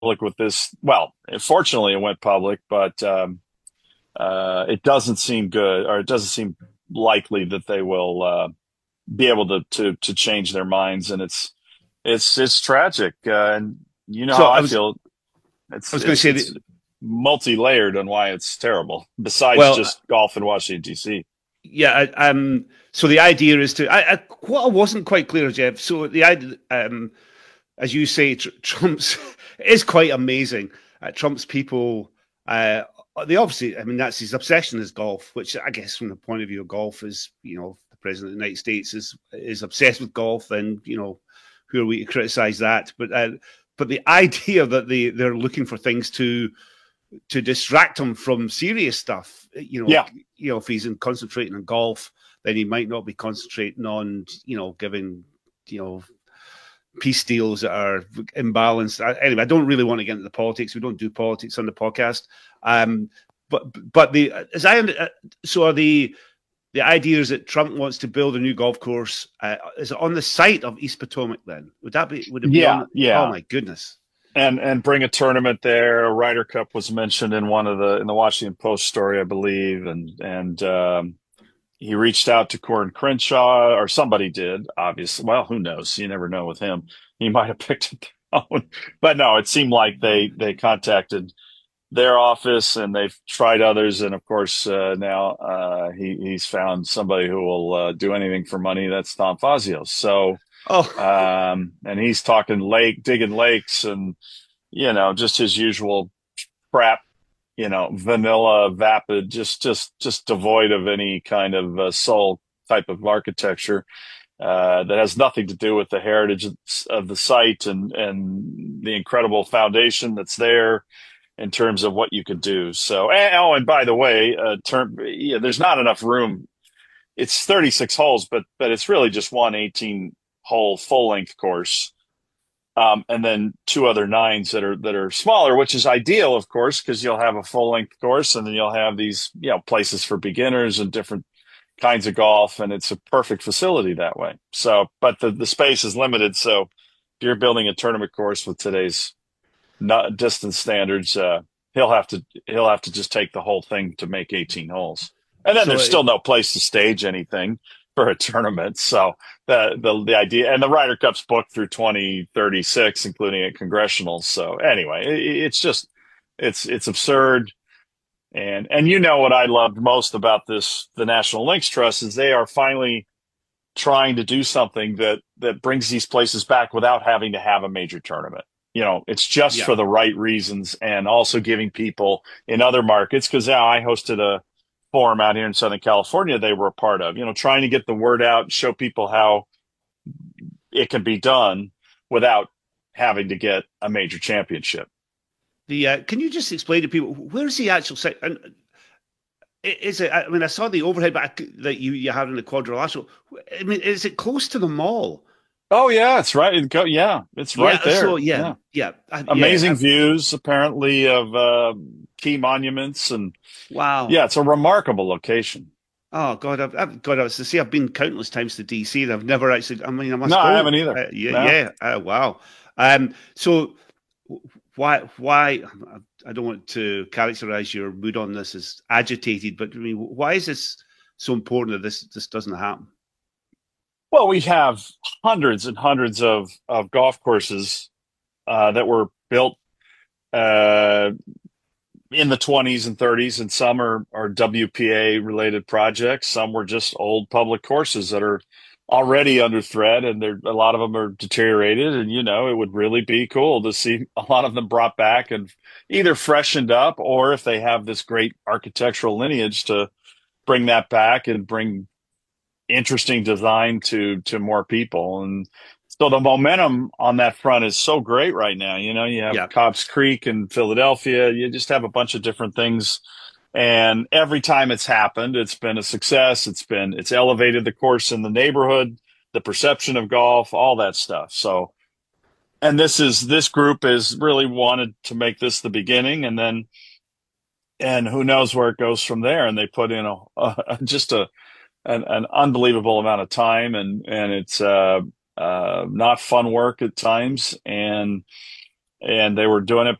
with this. Well, fortunately, it went public, but it doesn't seem good, or it doesn't seem likely that they will be able to change their minds. And it's tragic, and you know So how I I was feel. I It's was going to it's say it's that. multi-layered on why it's terrible. Besides Well, just golf in Washington D.C. yeah. So the idea is to. What I wasn't quite clear, Jeff. So the idea, as you say, Trump's it is quite amazing. Trump's people, uh, they obviously, I mean, that's his obsession is golf, which I guess from the point of view of golf is, the president of the United States is obsessed with golf, and who are we to criticize that? But the idea that they're looking for things to distract him from serious stuff, Yeah, if he's concentrating on golf, then he might not be concentrating on, giving, you know, peace deals that are imbalanced. Anyway, I don't really want to get into the politics. We don't do politics on the podcast. Um, but the as I so are the idea is that Trump wants to build a new golf course. Is it on the site of East Potomac? Then would it be yeah, on? Oh yeah. my goodness! And bring a tournament there. A Ryder Cup was mentioned in the Washington Post story, I believe, and he reached out to Corin Crenshaw, or somebody did. Obviously, well, who knows? You never know with him. He might have picked up the phone, but no, it seemed like they contacted their office, and they've tried others, and of course now he's found somebody who will do anything for money. That's Tom Fazio. So Oh, and he's talking digging lakes, and just his usual crap, vanilla, vapid, just devoid of any kind of soul type of architecture that has nothing to do with the heritage of the site and the incredible foundation that's there in terms of what you could do. So, and by the way, there's not enough room. It's 36 holes, but it's really just one 18 hole full length course, and then two other nines that are smaller, which is ideal, of course, because you'll have a full length course, and then you'll have these places for beginners and different kinds of golf, and it's a perfect facility that way. So, but the space is limited, so if you're building a tournament course with today's not distance standards, he'll have to just take the whole thing to make 18 holes, and then so there's still no place to stage anything for a tournament. So the idea, and the Ryder Cup's booked through 2036, including a congressional. So anyway, it's just it's absurd. And what I loved most about the National Links Trust is they are finally trying to do something that brings these places back without having to have a major tournament. It's just yeah. for the right reasons, and also giving people in other markets, because now I hosted a forum out here in Southern California they were a part of, trying to get the word out, show people how it can be done without having to get a major championship. The Can you just explain to people where's the actual site? And is it? I mean, I saw the overhead back that you had in the quadrilateral. I mean, is it close to the mall? Oh yeah, it's right. Yeah, it's right Yeah. So there. yeah, Yeah. yeah, Amazing views apparently of key monuments, and wow. yeah, it's a remarkable location. Oh God, God, I was to say I've been countless times to DC, and I've never actually. I mean, I No, must I go. haven't either. Yeah, No. yeah. Wow. So why? I don't want to characterize your mood on this as agitated, but I mean, why is this so important that this doesn't happen? Well, we have hundreds and hundreds of golf courses that were built uh, in the 20s and 30s, and some are WPA related projects. Some were just old public courses that are already under threat, and a lot of them are deteriorated. And it would really be cool to see a lot of them brought back and either freshened up, or if they have this great architectural lineage, to bring that back and bring interesting design to more people. And so the momentum on that front is so great right now. You have Yeah. Cobb's Creek in Philadelphia. You just have a bunch of different things. And every time it's happened, it's been a success. It's elevated the course in the neighborhood, the perception of golf, all that stuff. So, and this group is really wanted to make this the beginning, and who knows where it goes from there. And they put in just an unbelievable amount of time, and it's not fun work at times, and and they were doing it